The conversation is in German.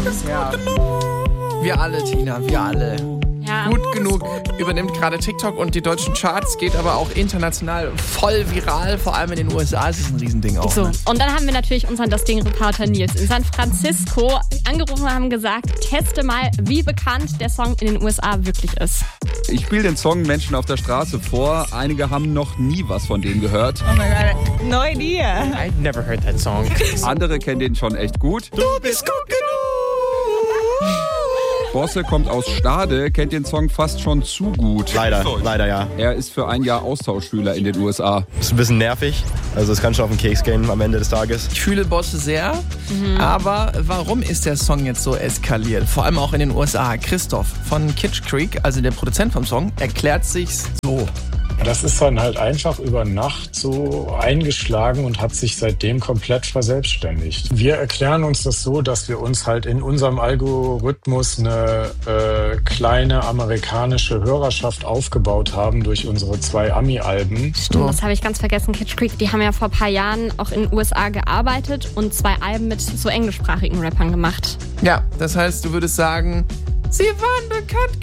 Ja. Wir alle, Tina, wir alle. Ja. Gut genug übernimmt gerade TikTok und die deutschen Charts, geht aber auch international voll viral, vor allem in den USA ist es ein Riesending auch. So, Ne? und dann haben wir natürlich unseren Das Ding-Reporter Nils in San Francisco angerufen und haben gesagt, teste mal, wie bekannt der Song in den USA wirklich ist. Ich spiele den Song Menschen auf der Straße vor. Einige haben noch nie was von dem gehört. Oh my god, no idea. I've never heard that song. Andere kennen den schon echt gut. Du bist gut genug! Bosse kommt aus Stade, kennt den Song fast schon zu gut. Leider ja. Er ist für ein Jahr Austauschschüler in den USA. Ist ein bisschen nervig. Also es kann schon auf den Keks gehen am Ende des Tages. Ich fühle Bosse sehr, aber warum ist der Song jetzt so eskaliert? Vor allem auch in den USA. Christoph von Kitsch Creek, also der Produzent vom Song, erklärt sich's so. Das ist dann halt einfach über Nacht so eingeschlagen und hat sich seitdem komplett verselbstständigt. Wir erklären uns das so, dass wir uns halt in unserem Algorithmus eine kleine amerikanische Hörerschaft aufgebaut haben durch unsere 2 Ami-Alben. Stimmt, das habe ich ganz vergessen. Kitsch Creek, die haben ja vor ein paar Jahren auch in den USA gearbeitet und 2 Alben mit so englischsprachigen Rappern gemacht. Ja, das heißt, du würdest sagen, sie waren bekannt